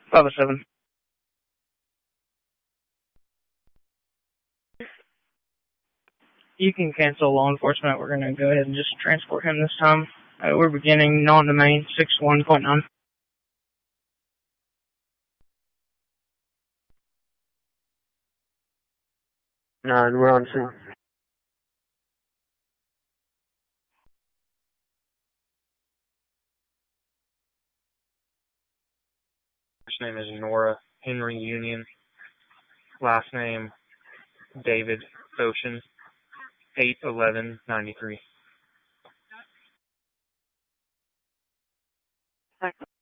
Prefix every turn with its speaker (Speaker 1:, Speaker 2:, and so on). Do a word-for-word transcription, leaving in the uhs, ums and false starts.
Speaker 1: five oh seven. You can cancel law enforcement. We're going to go ahead and just transport him this time. Uh, we're beginning non-domain six one point nine.
Speaker 2: Nine, we're on scene.
Speaker 3: First name is Nora Henry Union. Last name David Ocean. eight eleven ninety-three.